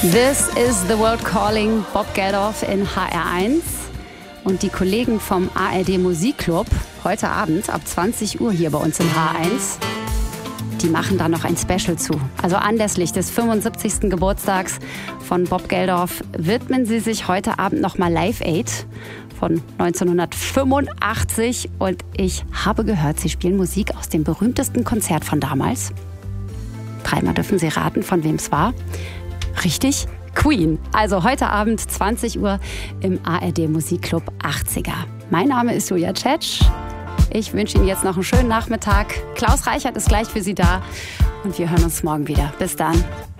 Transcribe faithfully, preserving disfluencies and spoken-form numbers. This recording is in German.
This is the World Calling, Bob Geldof in H R eins. Und die Kollegen vom A R D Musikclub, heute Abend ab zwanzig Uhr hier bei uns in H R eins, die machen da noch ein Special zu. Also anlässlich des fünfundsiebzigsten Geburtstags von Bob Geldof widmen sie sich heute Abend nochmal Live Aid von neunzehnhundertfünfundachtzig. Und ich habe gehört, sie spielen Musik aus dem berühmtesten Konzert von damals. Dreimal dürfen Sie raten, von wem es war. Richtig, Queen. Also heute Abend zwanzig Uhr im A R D Musikclub achtziger. Mein Name ist Julia Tschetsch. Ich wünsche Ihnen jetzt noch einen schönen Nachmittag. Klaus Reichert ist gleich für Sie da und wir hören uns morgen wieder. Bis dann.